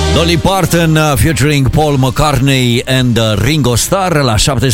Dolly Parton featuring Paul McCartney and Ringo Starr la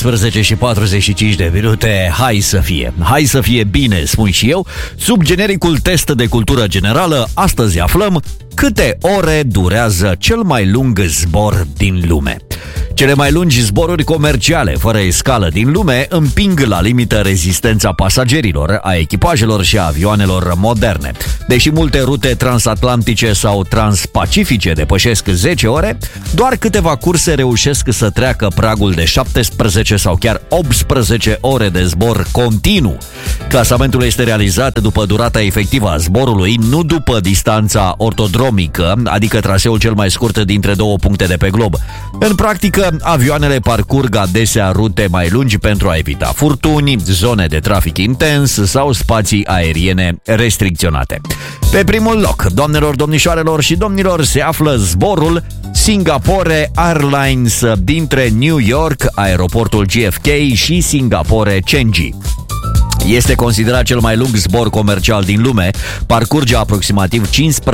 17:45. Hai să fie bine, spun și eu. Sub genericul test de cultură generală, astăzi aflăm câte ore durează cel mai lung zbor din lume. Cele mai lungi zboruri comerciale fără escală din lume împing la limită rezistența pasagerilor, a echipajelor și a avioanelor moderne. Deși multe rute transatlantice sau transpacifice depășesc 10 ore, doar câteva curse reușesc să treacă pragul de 17 sau chiar 18 ore de zbor continuu. Clasamentul este realizat după durata efectivă a zborului, nu după distanța ortodromică, adică traseul cel mai scurt dintre două puncte de pe glob. În practică, avioanele parcurg adesea rute mai lungi pentru a evita furtuni, zone de trafic intens sau spații aeriene restricționate. Pe primul loc, doamnelor, domnișoarelor și domnilor, se află zborul Singapore Airlines dintre New York, aeroportul JFK și Singapore Changi. Este considerat cel mai lung zbor comercial din lume, parcurge aproximativ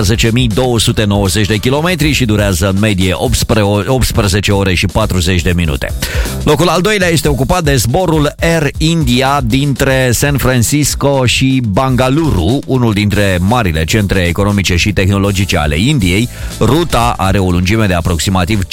15.290 de kilometri și durează în medie 18 ore și 40 de minute. Locul al doilea este ocupat de zborul Air India dintre San Francisco și Bangalore, unul dintre marile centre economice și tehnologice ale Indiei. Ruta are o lungime de aproximativ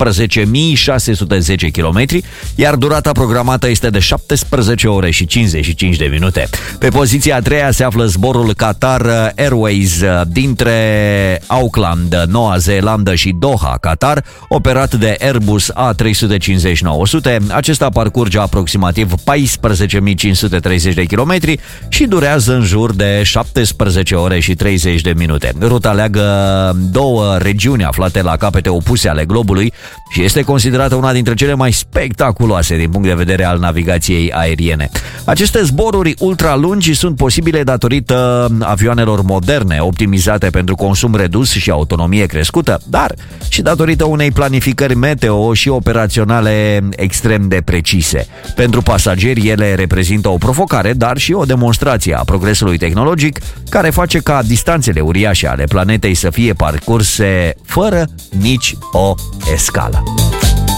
15.610 km, iar durata programată este de 17 ore și 55 de minute. Pe poziția a treia se află zborul Qatar Airways dintre Auckland, Noua Zeelandă și Doha, Qatar, operat de Airbus A350-900. Acesta parcurge aproximativ 14.530 de kilometri și durează în jur de 17 ore și 30 de minute. Ruta leagă două regiuni aflate la capete opuse ale globului și este considerată una dintre cele mai spectaculoase din punct de vedere al navigației aeriene. Aceste zboruri ultralungi sunt posibile datorită avioanelor moderne, optimizate pentru consum redus și autonomie crescută, dar și datorită unei planificări meteo și operaționale extrem de precise. Pentru pasageri, ele reprezintă o provocare, dar și o demonstrație a progresului tehnologic, care face ca distanțele uriașe ale planetei să fie parcurse fără nici o escală.